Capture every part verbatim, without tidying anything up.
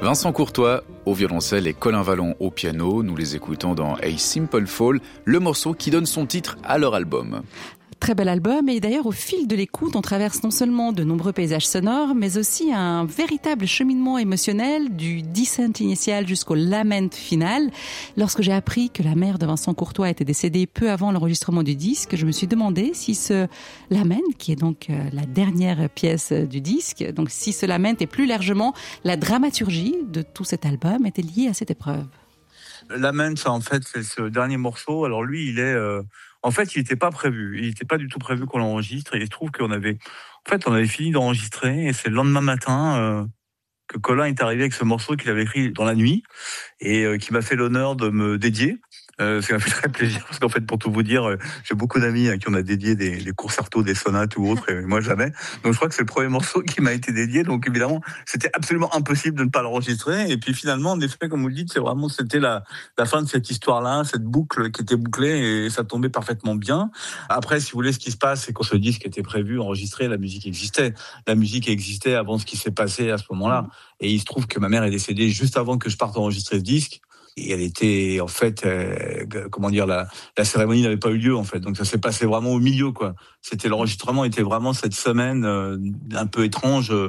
Vincent Courtois au violoncelle et Colin Vallon au piano. Nous les écoutons dans A Simple Fall, le morceau qui donne son titre à leur album. Très bel album, et d'ailleurs au fil de l'écoute, on traverse non seulement de nombreux paysages sonores, mais aussi un véritable cheminement émotionnel du descent initial jusqu'au lament final. Lorsque j'ai appris que la mère de Vincent Courtois était décédée peu avant l'enregistrement du disque, je me suis demandé si ce lament, qui est donc la dernière pièce du disque, donc si ce lament et plus largement la dramaturgie de tout cet album était liée à cette épreuve. Lament, en fait, c'est ce dernier morceau. Alors lui, il est... Euh... En fait, il n'était pas prévu. Il n'était pas du tout prévu qu'on l'enregistre. Et il se trouve qu'on avait, en fait, on avait fini d'enregistrer. Et c'est le lendemain matin euh, que Colin est arrivé avec ce morceau qu'il avait écrit dans la nuit et euh, qui m'a fait l'honneur de me dédier. Euh, ça m'a fait très plaisir parce qu'en fait, pour tout vous dire, euh, j'ai beaucoup d'amis à qui on a dédié des, des concertos, des sonates ou autres, et moi jamais. Donc je crois que c'est le premier morceau qui m'a été dédié. Donc évidemment, c'était absolument impossible de ne pas l'enregistrer. Et puis finalement, en effet, comme vous le dites, c'est vraiment c'était la la fin de cette histoire-là, cette boucle qui était bouclée et ça tombait parfaitement bien. Après, si vous voulez, ce qui se passe, c'est qu'on ce disque était prévu, enregistré, la musique existait, la musique existait avant ce qui s'est passé à ce moment-là. Et il se trouve que ma mère est décédée juste avant que je parte enregistrer ce disque. Et elle était, en fait, euh, comment dire, la, la cérémonie n'avait pas eu lieu, en fait. Donc ça s'est passé vraiment au milieu, quoi. C'était l'enregistrement était vraiment cette semaine euh, un peu étrange euh,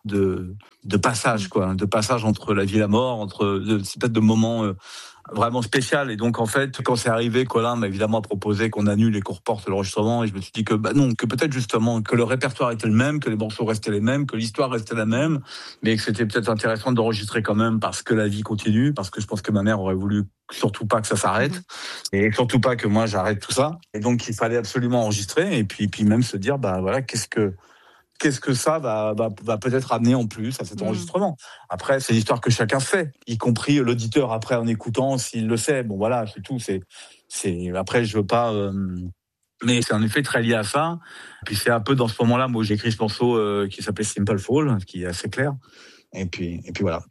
de de passage, quoi, de passage entre la vie et la mort, entre de, c'est peut-être de moments euh, vraiment spécial. Et donc, en fait, quand c'est arrivé, Colin m'a évidemment proposé qu'on annule et qu'on reporte l'enregistrement. Et je me suis dit que, bah non, que peut-être justement, que le répertoire était le même, que les morceaux restaient les mêmes, que l'histoire restait la même, mais que c'était peut-être intéressant d'enregistrer quand même parce que la vie continue, parce que je pense que ma mère aurait voulu surtout pas que ça s'arrête. Mmh. Et surtout pas que moi j'arrête tout ça. Et donc, il fallait absolument enregistrer et puis, puis même se dire, bah voilà, qu'est-ce que, qu'est-ce que ça va, va, va peut-être amener en plus à cet enregistrement. Après, c'est l'histoire que chacun fait, y compris l'auditeur après en écoutant, s'il le sait. Bon, voilà, c'est tout. C'est, c'est, après, je veux pas, euh, mais c'est en effet très lié à ça. Puis c'est un peu dans ce moment-là, moi, j'ai écrit ce morceau euh, qui s'appelait Simple Fall, qui est assez clair. Et puis, et puis voilà.